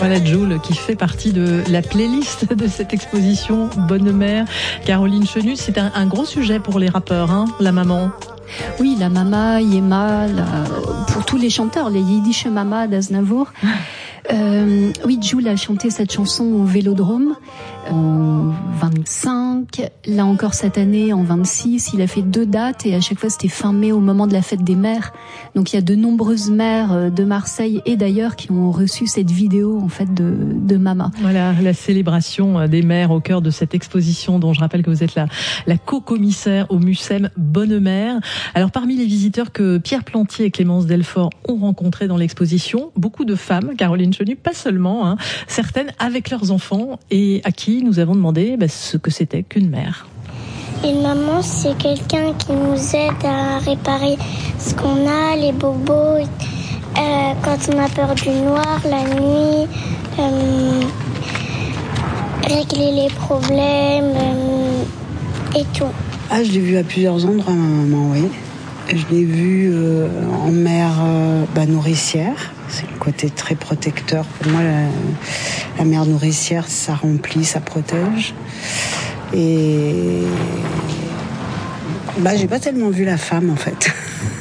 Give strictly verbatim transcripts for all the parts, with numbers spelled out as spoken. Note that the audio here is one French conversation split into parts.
Voilà Joule qui fait partie de la playlist de cette exposition Bonne Mère. Caroline Chenu, c'est un, un gros sujet pour les rappeurs, hein, la maman. Oui, la mama, Yema, la... pour tous les chanteurs, les Yiddish Mama d'Aznavour. Euh, oui, Joule a chanté cette chanson au Vélodrome en vingt-cinq, là encore cette année en vingt-six. Il a fait deux dates et à chaque fois c'était fin mai au moment de la fête des mères. Donc il y a de nombreuses mères de Marseille et d'ailleurs qui ont reçu cette vidéo en fait de, de Mama. Voilà, la célébration des mères au cœur de cette exposition dont je rappelle que vous êtes la, la co-commissaire au MUSEM Bonne Mère. Alors parmi les visiteurs que Pierre Plantier et Clémence Delfort ont rencontrés dans l'exposition, beaucoup de femmes, Caroline Chenu, pas seulement, hein, certaines avec leurs enfants et à qui nous avons demandé bah, ce que c'était qu'une mère. Une maman, c'est quelqu'un qui nous aide à réparer ce qu'on a, les bobos, euh, quand on a peur du noir, la nuit, euh, régler les problèmes euh, et tout. Ah, je l'ai vu à plusieurs endroits, ma maman, oui. Je l'ai vue euh, en mère euh, bah, nourricière. C'est le côté très protecteur. Pour moi, la, la mère nourricière, ça remplit, ça protège. Et bah, j'ai pas tellement vu la femme, en fait.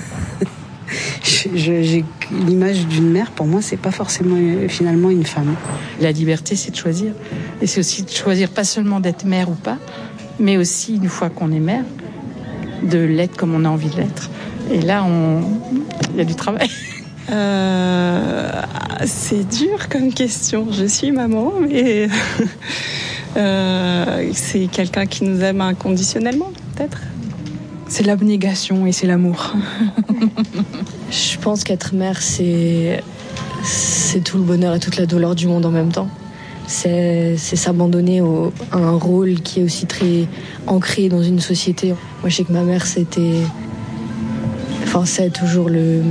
je, j'ai l'image d'une mère, pour moi, c'est pas forcément finalement une femme. La liberté, c'est de choisir. Et c'est aussi de choisir pas seulement d'être mère ou pas, mais aussi, une fois qu'on est mère, de l'être comme on a envie de l'être. Et là, on... il y a du travail. Euh, c'est dur comme question. Je suis maman, mais euh, c'est quelqu'un qui nous aime inconditionnellement, peut-être. C'est l'abnégation et c'est l'amour. Je pense qu'être mère, c'est, c'est tout le bonheur et toute la douleur du monde en même temps. C'est, c'est s'abandonner au, à un rôle qui est aussi très ancré dans une société. Moi, je sais que ma mère, c'était... Enfin, c'est toujours le...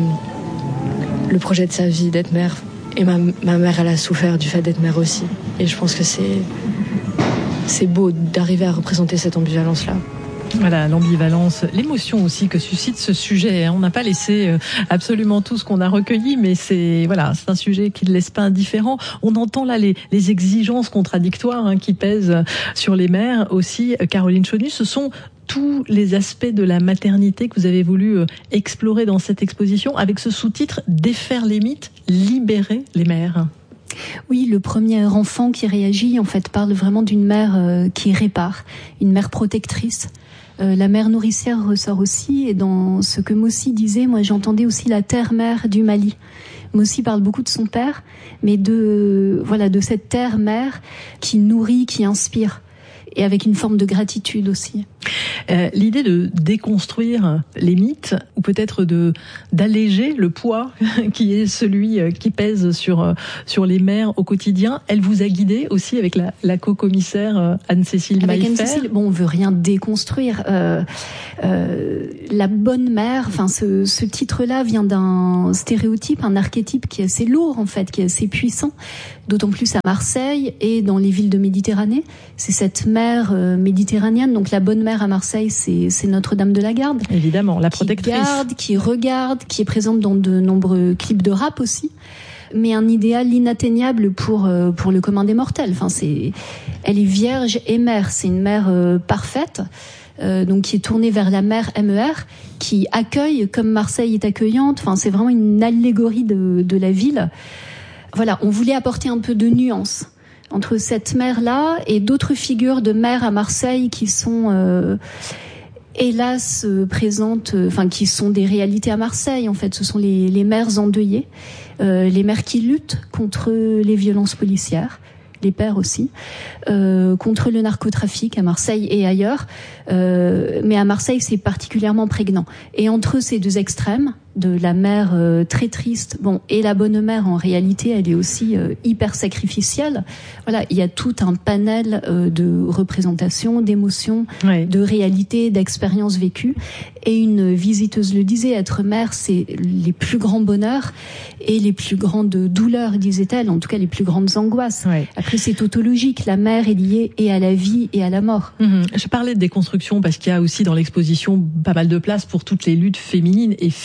le projet de sa vie d'être mère. Et ma, ma mère, elle a souffert du fait d'être mère aussi. Et je pense que c'est, c'est beau d'arriver à représenter cette ambivalence-là. Voilà, l'ambivalence, l'émotion aussi que suscite ce sujet. On n'a pas laissé absolument tout ce qu'on a recueilli, mais c'est voilà, c'est un sujet qui ne laisse pas indifférent. On entend là les, les exigences contradictoires hein, qui pèsent sur les mères aussi. Caroline Chenu, ce sont tous les aspects de la maternité que vous avez voulu explorer dans cette exposition avec ce sous-titre « Défaire les mythes, libérer les mères ». Oui, le premier enfant qui réagit, en fait, parle vraiment d'une mère euh, qui répare, une mère protectrice. Euh, la mère nourricière ressort aussi, et dans ce que Mossi disait, moi j'entendais aussi la terre-mère du Mali. Mossi parle beaucoup de son père, mais de voilà de cette terre-mère qui nourrit, qui inspire, et avec une forme de gratitude aussi. Euh, l'idée de déconstruire les mythes, ou peut-être de d'alléger le poids qui est celui qui pèse sur sur les mères au quotidien, elle vous a guidé aussi avec la, la co-commissaire Anne-Cécile Maillefer. Avec Anne-Cécile, bon, on veut rien déconstruire. Euh, euh, la bonne mère, enfin ce, ce titre-là vient d'un stéréotype, un archétype qui est assez lourd en fait, qui est assez puissant, d'autant plus à Marseille et dans les villes de Méditerranée. C'est cette mère euh, méditerranéenne, donc la bonne mère à Marseille, c'est, c'est Notre-Dame de la Garde. Évidemment, la protectrice. Qui garde, qui regarde, qui est présente dans de nombreux clips de rap aussi. Mais un idéal inatteignable pour euh, pour le commun des mortels. Enfin, c'est, elle est vierge et mère. C'est une mère euh, parfaite, euh, donc qui est tournée vers la mer M E R, qui accueille comme Marseille est accueillante. Enfin, c'est vraiment une allégorie de de la ville. Voilà, on voulait apporter un peu de nuance entre cette mère-là et d'autres figures de mères à Marseille qui sont euh, hélas euh, présentes, euh, enfin qui sont des réalités à Marseille. En fait, ce sont les, les mères endeuillées, euh, les mères qui luttent contre les violences policières, les pères aussi, euh, contre le narcotrafic à Marseille et ailleurs. Euh, mais à Marseille, c'est particulièrement prégnant. Et entre ces deux extrêmes, de la mère euh, très triste, bon, et la bonne mère, en réalité, elle est aussi euh, hyper sacrificielle. Voilà, il y a tout un panel euh, de représentations, d'émotions, oui. de réalités, d'expériences vécues. Et une visiteuse le disait, être mère, c'est les plus grands bonheurs et les plus grandes douleurs, disait-elle, en tout cas les plus grandes angoisses. Oui. Après, c'est tautologique, la mère est liée et à la vie et à la mort. Mmh. Je parlais de déconstruction parce qu'il y a aussi dans l'exposition pas mal de place pour toutes les luttes féminines et féministes.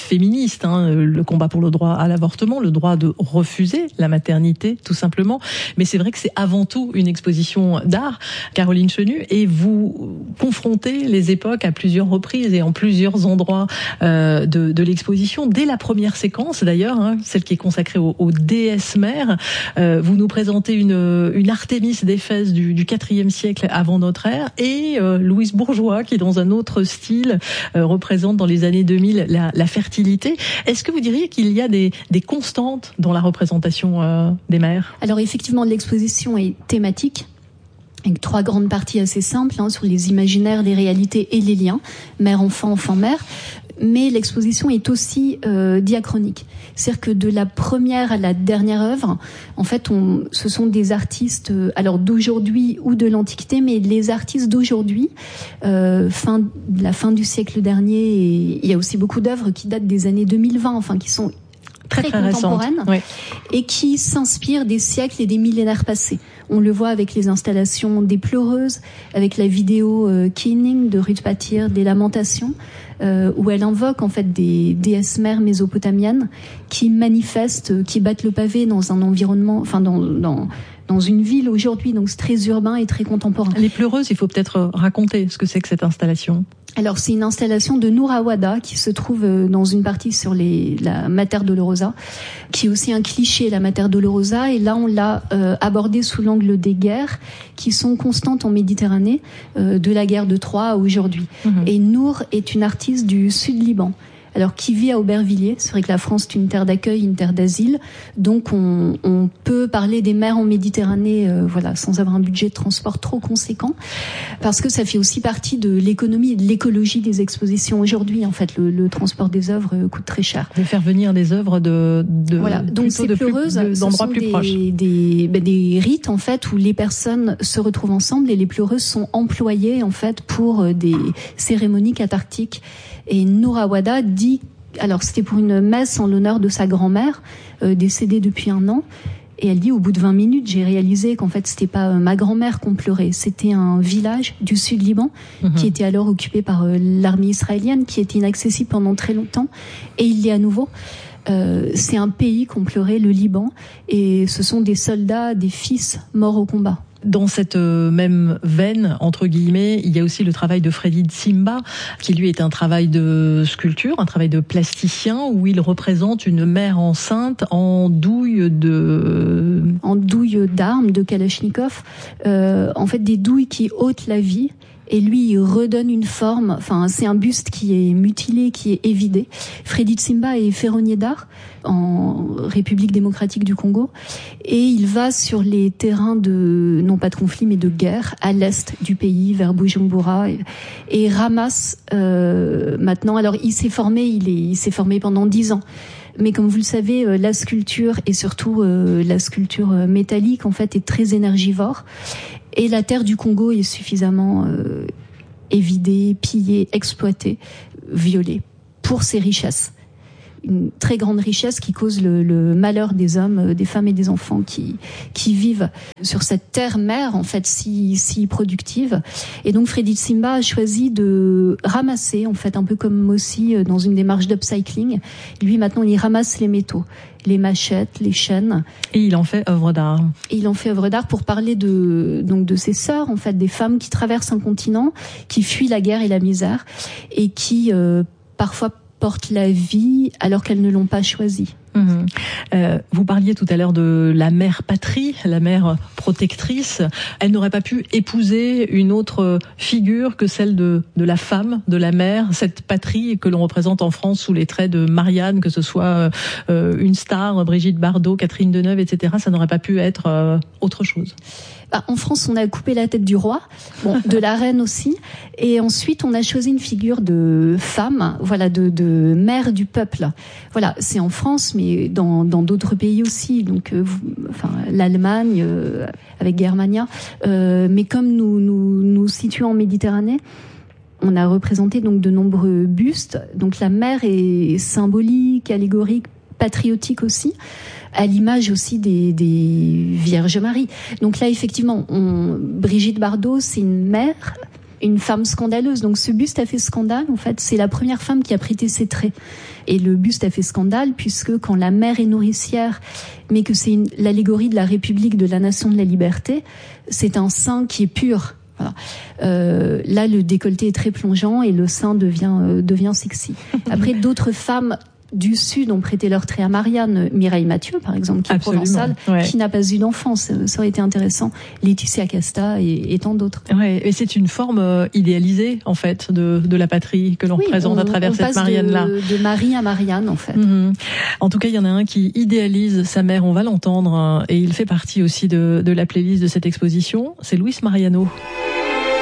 féministe, hein, le combat pour le droit à l'avortement, le droit de refuser la maternité, tout simplement. Mais c'est vrai que c'est avant tout une exposition d'art, Caroline Chenu, et vous confrontez les époques à plusieurs reprises et en plusieurs endroits euh, de, de l'exposition. Dès la première séquence, d'ailleurs, hein, celle qui est consacrée aux, aux déesses mères, euh, vous nous présentez une, une Artémis d'Éphèse du, du quatrième siècle avant notre ère, et euh, Louise Bourgeois, qui dans un autre style euh, représente dans les années deux mille la, la fertilité. Est-ce que vous diriez qu'il y a des, des constantes dans la représentation euh, des mères? Alors effectivement, l'exposition est thématique, avec trois grandes parties assez simples, hein, sur les imaginaires, les réalités et les liens, mère-enfant, enfant-mère. Mais l'exposition est aussi euh, diachronique. C'est-à-dire que de la première à la dernière œuvre, en fait, on, ce sont des artistes, euh, alors d'aujourd'hui ou de l'Antiquité, mais les artistes d'aujourd'hui, euh, fin, la fin du siècle dernier, et il y a aussi beaucoup d'œuvres qui datent des années deux mille vingt, enfin qui sont très, très, très contemporaines, oui, et qui s'inspirent des siècles et des millénaires passés. On le voit avec les installations des Pleureuses, avec la vidéo euh, Keening de Ruth Patyr, des Lamentations, euh, où elle invoque en fait des déesses mères mésopotamiennes qui manifestent, qui battent le pavé dans un environnement, enfin dans, dans dans une ville aujourd'hui, donc c'est très urbain et très contemporain. Les Pleureuses, il faut peut-être raconter ce que c'est que cette installation. Alors c'est une installation de Noura Wada qui se trouve dans une partie sur les, la Mater Dolorosa, qui est aussi un cliché, la Mater Dolorosa, et là on l'a euh, abordé sous l'angle des guerres qui sont constantes en Méditerranée, euh, de la guerre de Troie à aujourd'hui. Mmh. Et Nour est une artiste du Sud-Liban. Alors, qui vit à Aubervilliers. C'est vrai que la France est une terre d'accueil, une terre d'asile. Donc, on, on peut parler des mers en Méditerranée, euh, voilà, sans avoir un budget de transport trop conséquent. Parce que ça fait aussi partie de l'économie et de l'écologie des expositions aujourd'hui. En fait, le, le transport des œuvres coûte très cher. De faire venir des œuvres de, de, voilà. Donc, ces de pleureuses, plus, de, ce sont plus des, proches. Des, ben, des rites, en fait, où les personnes se retrouvent ensemble et les pleureuses sont employées, en fait, pour des cérémonies cathartiques. Et Noura Wada dit, alors c'était pour une messe en l'honneur de sa grand-mère, euh, décédée depuis un an, et elle dit, au bout de vingt minutes, j'ai réalisé qu'en fait c'était pas euh, ma grand-mère qu'on pleurait, c'était un village du Sud-Liban, mmh. qui était alors occupé par euh, l'armée israélienne, qui était inaccessible pendant très longtemps, et il l'est à nouveau. Euh, c'est un pays qu'on pleurait, le Liban, et ce sont des soldats, des fils morts au combat. Dans cette même veine, entre guillemets, il y a aussi le travail de Freddy Tsimba, qui lui est un travail de sculpture, un travail de plasticien, où il représente une mère enceinte en douille de... En douille d'armes, de Kalachnikov, euh, en fait des douilles qui ôtent la vie. Et lui, il redonne une forme, enfin, c'est un buste qui est mutilé, qui est évidé. Freddy Tsimba est ferronnier d'art en République démocratique du Congo. Et il va sur les terrains de, non pas de conflit, mais de guerre, à l'est du pays, vers Bujumbura, et, et ramasse, euh, maintenant, alors il s'est formé, il est, il s'est formé pendant dix ans. Mais comme vous le savez, la sculpture et surtout euh, la sculpture métallique en fait est très énergivore. Et la terre du Congo est suffisamment euh, évidée, pillée, exploitée, violée pour ses richesses. Une très grande richesse qui cause le, le malheur des hommes, des femmes et des enfants qui qui vivent sur cette terre-mère en fait si si productive. Et donc Freddy Tsimba a choisi de ramasser en fait un peu comme Mossi dans une démarche d'upcycling. Lui maintenant il ramasse les métaux, les machettes, les chaînes. Et il en fait œuvre d'art. Et il en fait œuvre d'art pour parler de donc de ses sœurs en fait, des femmes qui traversent un continent, qui fuient la guerre et la misère et qui euh, parfois portent la vie alors qu'elles ne l'ont pas choisie. Mmh. Euh, vous parliez tout à l'heure de la mère patrie, la mère protectrice. Elle n'aurait pas pu épouser une autre figure que celle de, de la femme, de la mère, cette patrie que l'on représente en France sous les traits de Marianne, que ce soit euh, une star, Brigitte Bardot, Catherine Deneuve, et cetera. Ça n'aurait pas pu être euh, autre chose. Bah, en France, on a coupé la tête du roi, bon, de la reine aussi, et ensuite on a choisi une figure de femme, voilà, de, de mère du peuple. Voilà, c'est en France, mais dans dans d'autres pays aussi, donc euh, enfin l'Allemagne euh, avec Germania, euh, mais comme nous nous nous situons en Méditerranée, on a représenté donc de nombreux bustes. Donc la mère est symbolique, allégorique, patriotique aussi, à l'image aussi des, des Vierges Marie. Donc là, effectivement, on, Brigitte Bardot, c'est une mère une femme scandaleuse. Donc ce buste a fait scandale, en fait, c'est la première femme qui a prêté ses traits. Et le buste a fait scandale puisque quand la mère est nourricière, mais que c'est une, l'allégorie de la République, de la nation de la liberté, c'est un sein qui est pur. Voilà. Euh, là, le décolleté est très plongeant et le sein devient euh, devient sexy. Après, d'autres femmes du Sud ont prêté leur trait à Marianne, Mireille Mathieu par exemple, qui Absolument, est provençale, ouais. qui n'a pas eu d'enfant, ça, ça aurait été intéressant. Laetitia Casta et, et tant d'autres. Ouais, et c'est une forme euh, idéalisée en fait de de la patrie que l'on oui, représente on, à travers on cette passe Marianne-là. De, de Marie à Marianne en fait. Mmh. En tout cas, il y en a un qui idéalise sa mère, on va l'entendre, hein, et il fait partie aussi de de la playlist de cette exposition. C'est Luis Mariano.